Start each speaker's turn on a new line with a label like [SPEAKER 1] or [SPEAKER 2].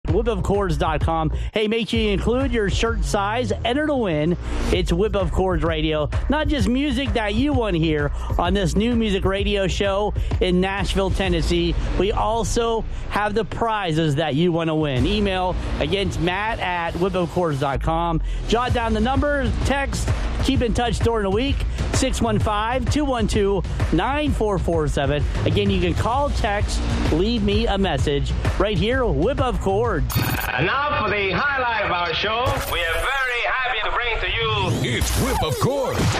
[SPEAKER 1] whipofchords.com. Hey, make sure you include your shirt size. Enter to win. It's Whip of Chords Radio. Not just music that you want to hear on this new music radio show in Nashville, Tennessee. We also have the prizes that you want to win. Email against Matt at whipofchords.com. Jot down the number, text, keep in touch during the week, 615-212-9447. Again, you can call, text, leave me a message right here, Whip of Chords.
[SPEAKER 2] And now for the highlight of our show, we are very happy to bring to you...
[SPEAKER 3] It's Whip of Chords.